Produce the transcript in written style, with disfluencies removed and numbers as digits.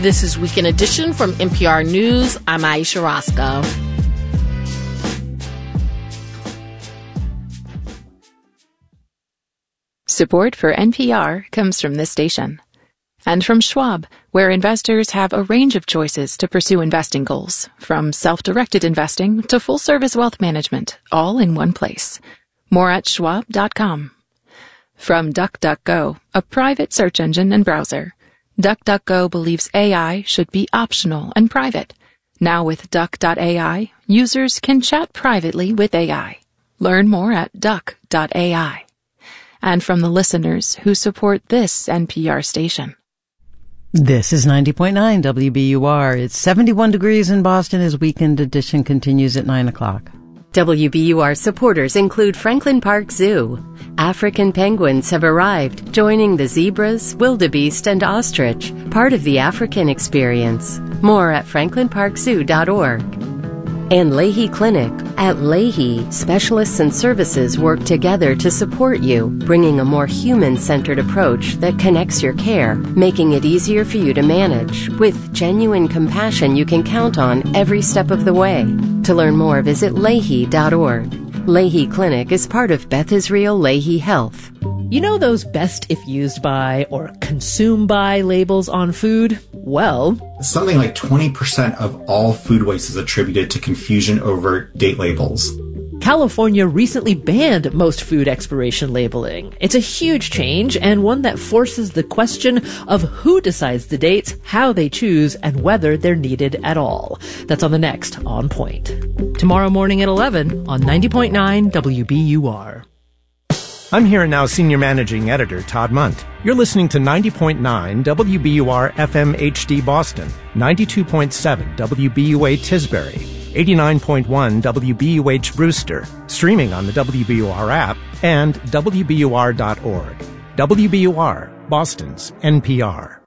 This is Weekend Edition from NPR News. I'm Aisha Roscoe. Support for NPR comes from this station. And from Schwab, where investors have a range of choices to pursue investing goals, from self-directed investing to full-service wealth management, all in one place. More at schwab.com. From DuckDuckGo, a private search engine and browser. DuckDuckGo believes AI should be optional and private. Now with Duck.ai, users can chat privately with AI. Learn more at Duck.ai. And from the listeners who support this NPR station. This is 90.9 WBUR. It's 71 degrees in Boston as Weekend Edition continues at 9 o'clock. WBUR supporters include Franklin Park Zoo. African penguins have arrived, joining the zebras, wildebeest, and ostrich, part of the African experience. More at franklinparkzoo.org. And Leahy Clinic. At Leahy, specialists and services work together to support you, bringing a more human-centered approach that connects your care, making it easier for you to manage, with genuine compassion you can count on every step of the way. To learn more, visit Leahy.org. Leahy Clinic is part of Beth Israel Leahy Health. You know those best if used by or consumed by labels on food? Well, something like 20% of all food waste is attributed to confusion over date labels. California recently banned most food expiration labeling. It's a huge change and one that forces the question of who decides the dates, how they choose, and whether they're needed at all. That's on the next On Point. Tomorrow morning at 11 on 90.9 WBUR. I'm Here and Now Senior Managing Editor Todd Munt. You're listening to 90.9 WBUR FM HD Boston, 92.7 WBUA Tisbury, 89.1 WBUH Brewster, streaming on the WBUR app, and WBUR.org. WBUR, Boston's NPR.